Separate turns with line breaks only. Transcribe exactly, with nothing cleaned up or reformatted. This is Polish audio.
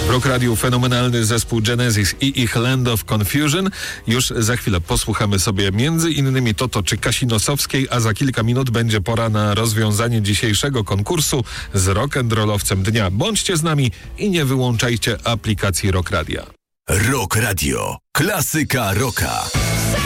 W Rock Radiu fenomenalny zespół Genesis i ich Land of Confusion. Już za chwilę posłuchamy sobie między innymi Toto czy Kasi Nosowskiej, a za kilka minut będzie pora na rozwiązanie dzisiejszego konkursu z rock'n'rollowcem dnia. Bądźcie z nami i nie wyłączajcie aplikacji Rock Radia.
Rock Radio. Klasyka rocka.